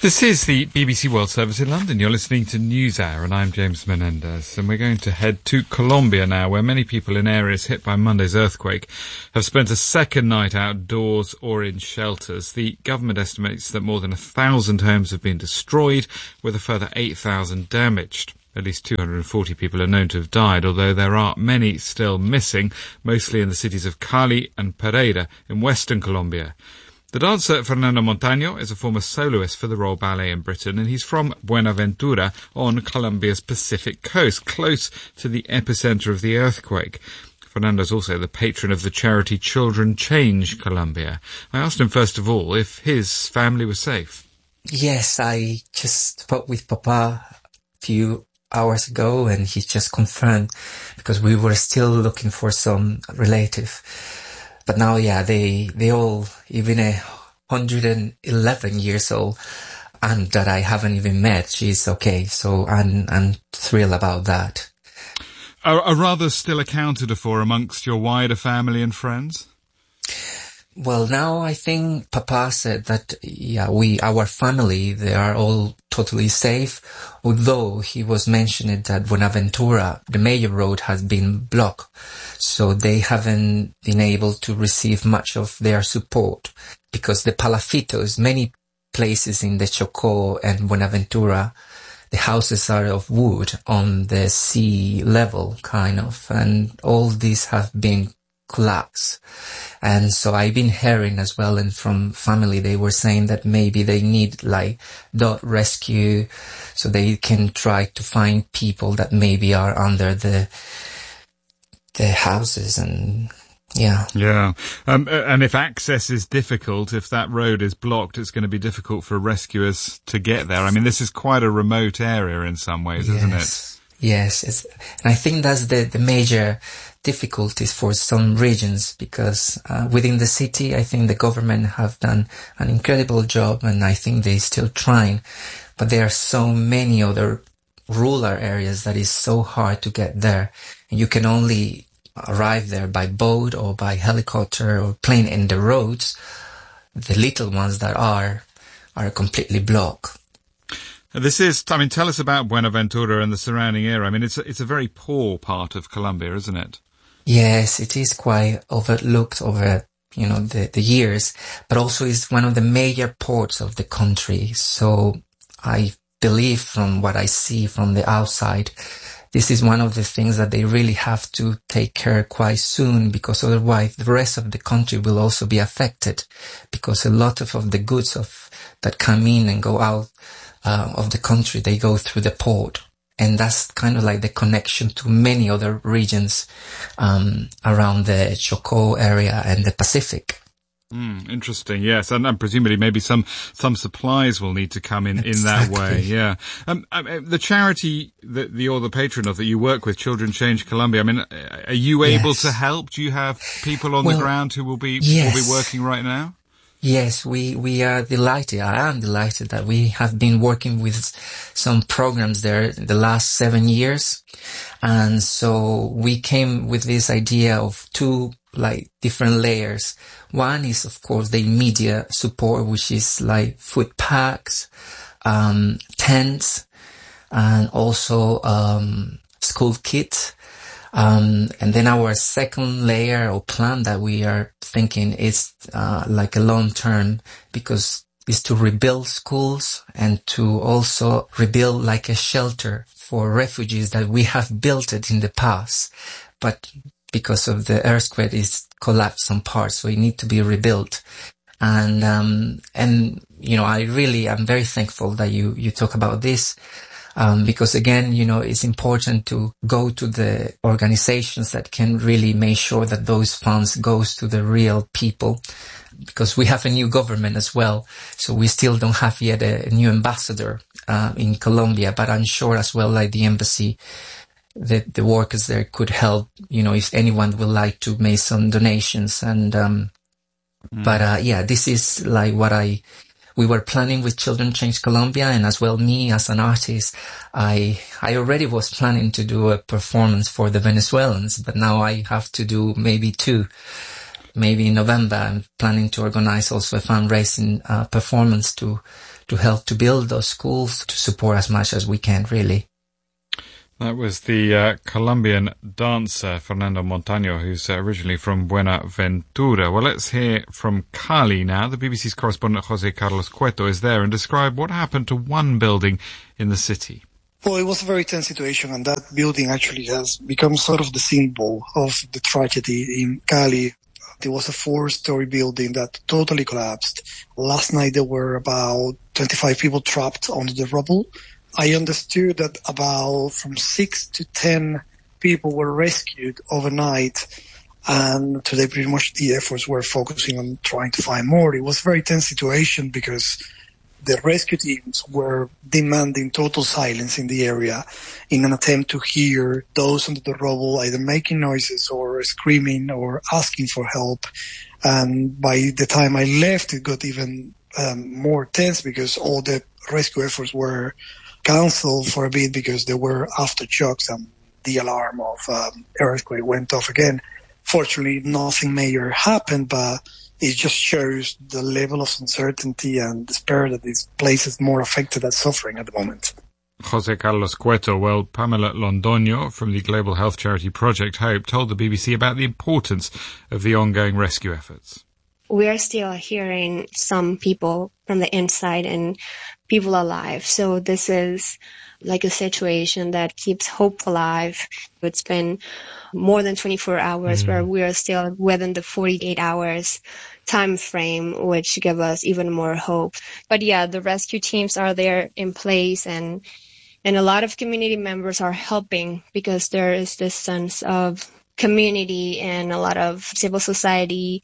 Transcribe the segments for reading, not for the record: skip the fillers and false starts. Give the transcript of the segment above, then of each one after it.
This is the BBC World Service in London. You're listening to NewsHour, and I'm James Menendez. And we're going to head to Colombia now, where many people in areas hit by Monday's earthquake have spent a second night outdoors or in shelters. The government estimates that more than 1,000 homes have been destroyed, with a further 8,000 damaged. At least 240 people are known to have died, although there are many still missing, mostly in the cities of Cali and Pereira in western Colombia. The dancer Fernando Montaño is a former soloist for the Royal Ballet in Britain, and he's from Buenaventura on Colombia's Pacific coast, close to the epicenter of the earthquake. Fernando is also the patron of the charity Children Change Colombia. I asked him first of all if his family was safe. Yes, I just spoke with Papa a few hours ago, and he just confirmed, because we were still looking for some relative. But now, yeah, they all, even 111 years old, and that I haven't even met, she's okay. So I'm thrilled about that. Are rather still accounted for amongst your wider family and friends? Well, now I think Papa said that, yeah, our family, they are all totally safe, although he was mentioning that Buenaventura, the major road, has been blocked, so they haven't been able to receive much of their support, because the palafitos, many places in the Chocó and Buenaventura, the houses are of wood on the sea level, kind of, and all these have been collapse. And so I've been hearing as well, and from family, they were saying that maybe they need like dot rescue, so they can try to find people that maybe are under the houses. And yeah. And if access is difficult, if that road is blocked, it's going to be difficult for rescuers to get there. I mean, this is quite a remote area in some ways, isn't it? Yes, and I think that's the major difficulties for some regions, because within the city, I think the government have done an incredible job, and I think they're still trying. But there are so many other rural areas that is so hard to get there. And you can only arrive there by boat or by helicopter or plane, and the roads, the little ones that are completely blocked. Tell us about Buenaventura and the surrounding area. I mean, it's a very poor part of Colombia, isn't it? Yes, it is quite overlooked over, the years, but also is one of the major ports of the country. So I believe, from what I see from the outside, this is one of the things that they really have to take care quite soon, because otherwise the rest of the country will also be affected, because a lot of the goods that come in and go out of the country, they go through the port. And that's kind of like the connection to many other regions around the Chocó area and the Pacific. Interesting, yes. And presumably maybe some supplies will need to come in that way, yeah. The charity that you're the patron of, that you work with, Children Change Colombia, I mean, are you able to help? Do you have people on the ground who will be working right now? Yes, we are delighted. I am delighted that we have been working with some programs there the last 7 years. And so we came with this idea of two different layers. One is, of course, the immediate support, which is like food packs, tents, and also school kits. And then our second layer or plan that we are thinking is like a long term, because is to rebuild schools and to also rebuild like a shelter for refugees that we have built it in the past, but because of the earthquake it's collapsed some parts, so it need to be rebuilt. And I really am very thankful that you talk about this. Because again, it's important to go to the organizations that can really make sure that those funds goes to the real people, because we have a new government as well. So we still don't have yet a new ambassador, in Colombia, but I'm sure as well, like the embassy, the workers there could help, if anyone would like to make some donations. And, this is like what we were planning with Children Change Colombia, and as well me as an artist, I already was planning to do a performance for the Venezuelans, but now I have to do maybe two. maybe in November, I'm planning to organize also a fundraising performance to help to build those schools, to support as much as we can, really. That was the Colombian dancer Fernando Montaño, who's originally from Buenaventura. Well, let's hear from Cali now. The BBC's correspondent Jose Carlos Cueto is there and describe what happened to one building in the city. Well, it was a very tense situation, and that building actually has become sort of the symbol of the tragedy in Cali. There was a 4-story building that totally collapsed. Last night there were about 25 people trapped under the rubble. I understood that about from 6 to 10 people were rescued overnight, and today pretty much the efforts were focusing on trying to find more. It was a very tense situation because the rescue teams were demanding total silence in the area in an attempt to hear those under the rubble either making noises or screaming or asking for help. And by the time I left, it got even more tense because all the rescue efforts were cancelled for a bit because there were aftershocks and the alarm of earthquake went off again. Fortunately, nothing major happened, but it just shows the level of uncertainty and despair that these places more affected and suffering at the moment. Jose Carlos Cueto. Well, Pamela Londoño from the global health charity Project Hope told the BBC about the importance of the ongoing rescue efforts. We are still hearing some people from the inside and people alive. So this is like a situation that keeps hope alive. It's been more than 24 hours where we are still within the 48 hours time frame, which give us even more hope. But yeah, the rescue teams are there in place, and a lot of community members are helping because there is this sense of community and a lot of civil society.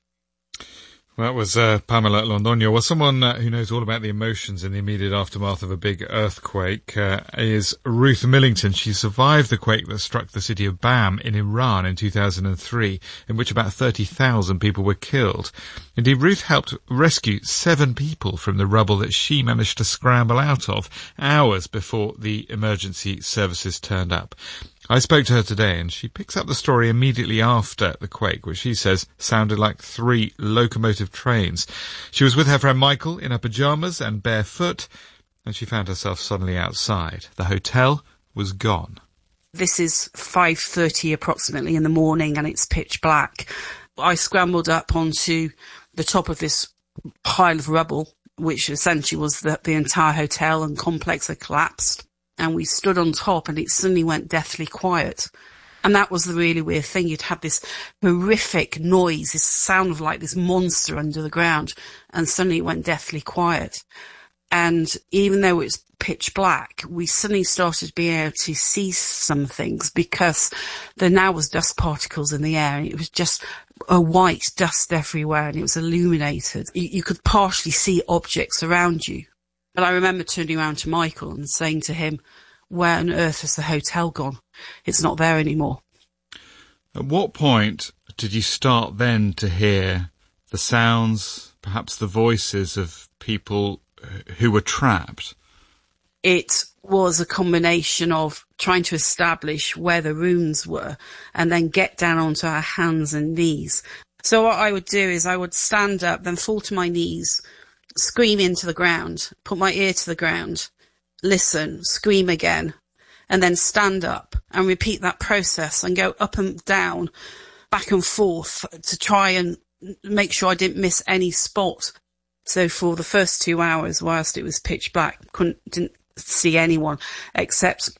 That was Pamela Londoño. Well, someone who knows all about the emotions in the immediate aftermath of a big earthquake is Ruth Millington. She survived the quake that struck the city of Bam in Iran in 2003, in which about 30,000 people were killed. Indeed, Ruth helped rescue 7 people from the rubble that she managed to scramble out of hours before the emergency services turned up. I spoke to her today, and she picks up the story immediately after the quake, which she says sounded like 3 locomotive trains. She was with her friend Michael in her pyjamas and barefoot, and she found herself suddenly outside. The hotel was gone. This is 5:30 approximately in the morning, and it's pitch black. I scrambled up onto the top of this pile of rubble, which essentially was the entire hotel and complex had collapsed. And we stood on top, and it suddenly went deathly quiet. And that was the really weird thing. You'd have this horrific noise, this sound of like this monster under the ground, and suddenly it went deathly quiet. And even though it's pitch black, we suddenly started being able to see some things because there now was dust particles in the air, and it was just a white dust everywhere, and it was illuminated. You could partially see objects around you. But I remember turning around to Michael and saying to him, where on earth has the hotel gone? It's not there anymore. At what point did you start then to hear the sounds, perhaps the voices of people who were trapped? It was a combination of trying to establish where the rooms were and then get down onto our hands and knees. So what I would do is I would stand up, then fall to my knees, scream into the ground, put my ear to the ground, listen, scream again, and then stand up and repeat that process and go up and down, back and forth to try and make sure I didn't miss any spot. So for the first 2 hours, whilst it was pitch black, didn't see anyone except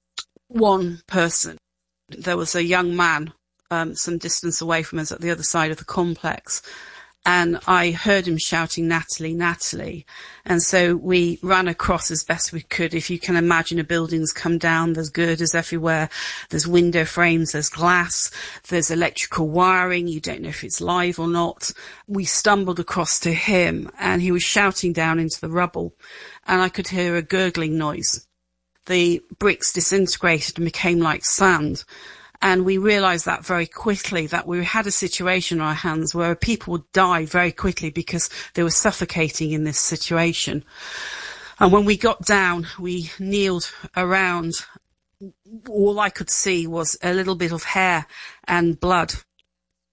one person. There was a young man some distance away from us at the other side of the complex. And I heard him shouting, Natalie, Natalie. And so we ran across as best we could. If you can imagine, a building's come down, there's girders everywhere, there's window frames, there's glass, there's electrical wiring, you don't know if it's live or not. We stumbled across to him, and he was shouting down into the rubble, and I could hear a gurgling noise. The bricks disintegrated and became like sand. And we realised that very quickly, that we had a situation on our hands where people would die very quickly because they were suffocating in this situation. And when we got down, we kneeled around. All I could see was a little bit of hair and blood.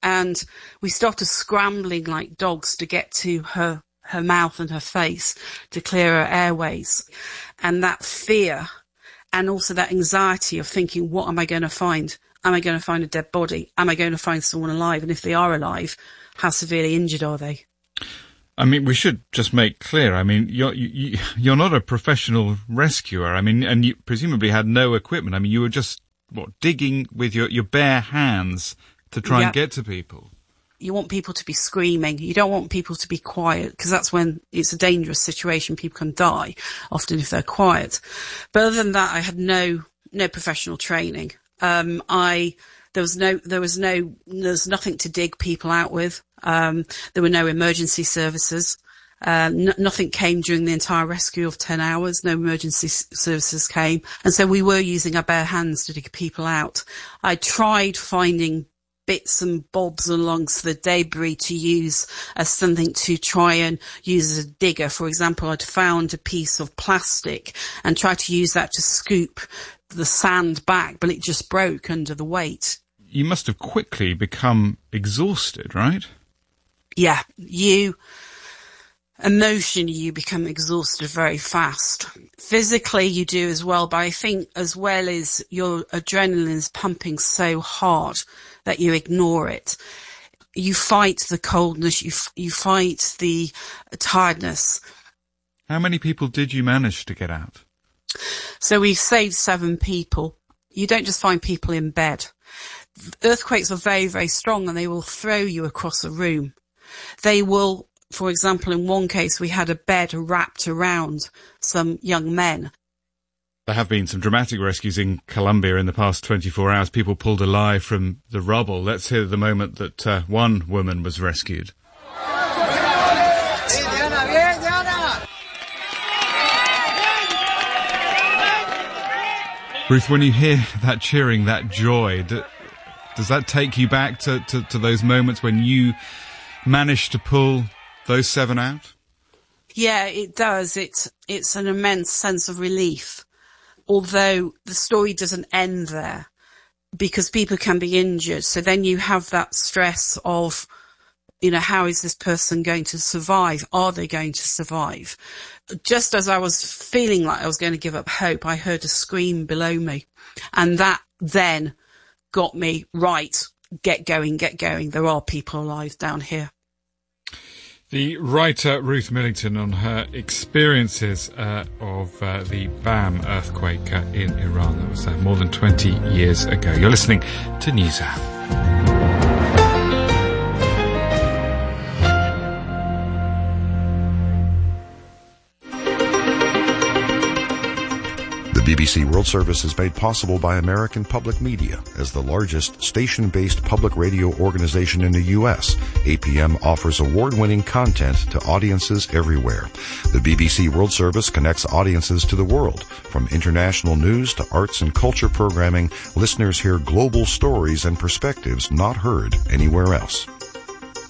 and we started scrambling like dogs to get to her mouth and her face to clear her airways. And that fear and also that anxiety of thinking, what am I going to find? Am I going to find a dead body? Am I going to find someone alive? And if they are alive, how severely injured are they? I mean, we should just make clear, I mean, you're not a professional rescuer. I mean, and you presumably had no equipment. I mean, you were just, digging with your bare hands to try and get to people. You want people to be screaming. You don't want people to be quiet, because that's when it's a dangerous situation. People can die often if they're quiet. But other than that, I had no professional training. There was nothing to dig people out with. There were no emergency services. Nothing came during the entire rescue of 10 hours. No emergency services came. And so we were using our bare hands to dig people out. I tried finding bits and bobs alongst the debris to use as something to try and use as a digger. For example, I'd found a piece of plastic and tried to use that to scoop the sand back, but it just broke under the weight. You must have quickly become exhausted, right? Yeah, emotionally you become exhausted very fast. Physically you do as well, but I think as well as your adrenaline is pumping so hard that you ignore it. You fight the coldness, you fight the tiredness. How many people did you manage to get out? So we saved 7 people. You don't just find people in bed. Earthquakes are very, very strong, and they will throw you across a room. They will, for example, in one case, we had a bed wrapped around some young men. There have been some dramatic rescues in Colombia in the past 24 hours. People pulled alive from the rubble. Let's hear the moment that one woman was rescued. Ruth, when you hear that cheering, that joy, does that take you back to those moments when you managed to pull those 7 out? Yeah, it does. It's an immense sense of relief. Although the story doesn't end there, because people can be injured. So then you have that stress of, how is this person going to survive? Are they going to survive? Just as I was feeling like I was going to give up hope, I heard a scream below me. And that then got me, right, get going. There are people alive down here. The writer Ruth Millington on her experiences of the Bam earthquake in Iran. That was more than 20 years ago. You're listening to NewsHour. The BBC World Service is made possible by American Public Media. As the largest station-based public radio organization in the U.S., APM offers award-winning content to audiences everywhere. The BBC World Service connects audiences to the world. From international news to arts and culture programming, listeners hear global stories and perspectives not heard anywhere else.